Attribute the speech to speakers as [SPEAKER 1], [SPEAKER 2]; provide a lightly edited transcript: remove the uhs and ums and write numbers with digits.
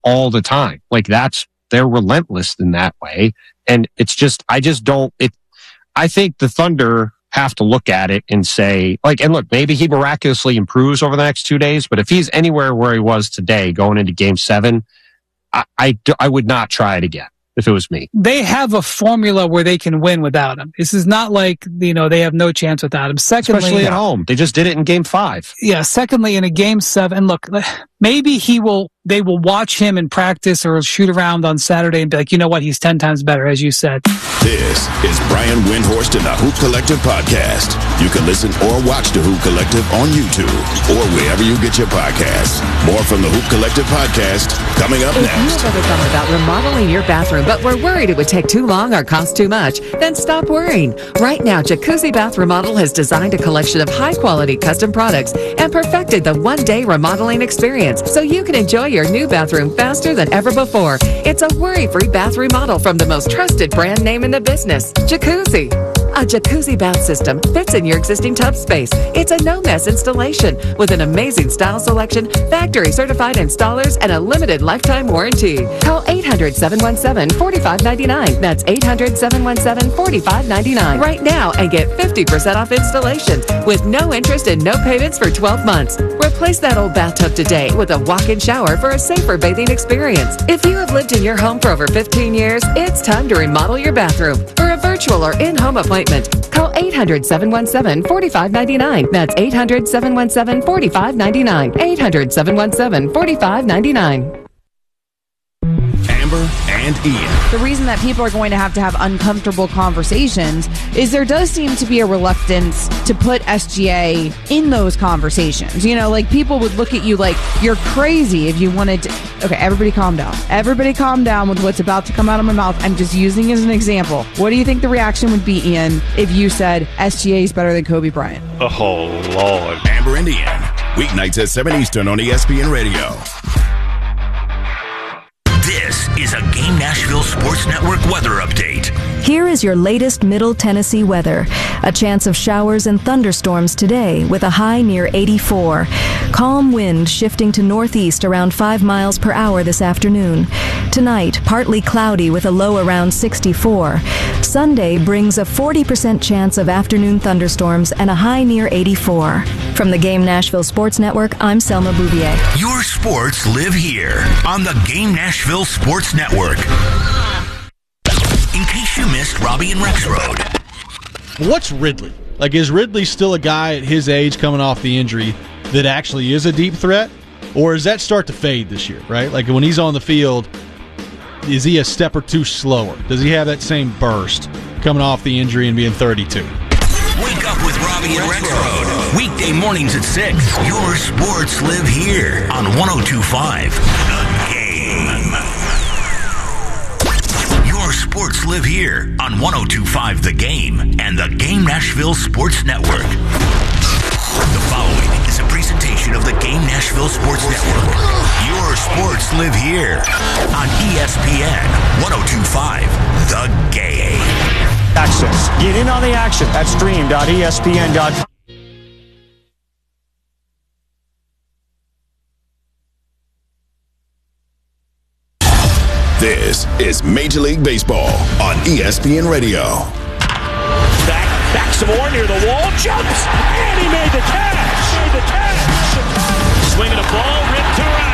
[SPEAKER 1] all the time. Like they're relentless in that way. And it's just, I think the Thunder have to look at it and say, like, and look, maybe he miraculously improves over the next 2 days, but if he's anywhere where he was today going into game 7, I would not try it again if it was me.
[SPEAKER 2] They have a formula where they can win without him. This is not like, they have no chance without him. Secondly,
[SPEAKER 1] especially at home. They just did it in game 5.
[SPEAKER 2] Yeah. Secondly, in a game 7, look, maybe they will watch him in practice or shoot around on Saturday and be like, you know what? He's 10 times better, as you said.
[SPEAKER 3] This is Brian Windhorst and the Hoop Collective podcast. You can listen or watch the Hoop Collective on YouTube or wherever you get your podcasts. More from the Hoop Collective podcast coming up next.
[SPEAKER 4] If you've ever thought about remodeling your bathroom but were worried it would take too long or cost too much, then stop worrying. Right now, Jacuzzi Bath Remodel has designed a collection of high-quality custom products and perfected the one-day remodeling experience so you can enjoy your new bathroom faster than ever before. It's a worry-free bath remodel from the most trusted brand name in the business, Jacuzzi. A jacuzzi bath system fits in your existing tub space. It's a no-mess installation with an amazing style selection, factory-certified installers, and a limited lifetime warranty. Call 800-717-4599. That's 800-717-4599 right now and get 50% off installation with no interest and no payments for 12 months. Replace that old bathtub today with a walk-in shower for a safer bathing experience. If you have lived in your home for over 15 years, it's time to remodel your bathroom. For a virtual or in-home appointment, call 800-717-4599. That's 800-717-4599. 800-717-4599.
[SPEAKER 3] Amber and Ian.
[SPEAKER 5] The reason that people are going to have uncomfortable conversations is there does seem to be a reluctance to put SGA in those conversations. Like people would look at you like you're crazy if you wanted to. Okay, everybody calm down. Everybody calm down with what's about to come out of my mouth. I'm just using it as an example. What do you think the reaction would be, Ian, if you said SGA is better than Kobe Bryant?
[SPEAKER 6] Oh, Lord.
[SPEAKER 3] Amber and Ian. Weeknights at 7 Eastern on ESPN Radio.
[SPEAKER 7] This is a Game Nashville Sports Network weather update.
[SPEAKER 8] Here is your latest Middle Tennessee weather. A chance of showers and thunderstorms today with a high near 84. Calm wind shifting to northeast around 5 miles per hour this afternoon. Tonight, partly cloudy with a low around 64. Sunday brings a 40% chance of afternoon thunderstorms and a high near 84. From the Game Nashville Sports Network, I'm Selma Bouvier.
[SPEAKER 7] Your sports live here on the Game Nashville Sports Network. In case you missed Robbie and Rexroad.
[SPEAKER 6] What's Ridley? Like, is Ridley still a guy at his age coming off the injury that actually is a deep threat? Or does that start to fade this year, right? Like, when he's on the field, is he a step or two slower? Does he have that same burst coming off the injury and being 32?
[SPEAKER 7] Wake up with Robbie and Rexroad. Weekday mornings at 6. Your sports live here on 102.5 The Game. Your sports live here on 102.5 The Game and the Game Nashville Sports Network. The following is a presentation of the Game Nashville Sports Network. Your sports live here on ESPN 102.5 The Game.
[SPEAKER 9] Access. Get in on the action at stream.espn.com.
[SPEAKER 3] This is Major League Baseball on ESPN Radio.
[SPEAKER 10] Back some more near the wall, jumps, and he made the catch. Swinging a ball, ripped to right.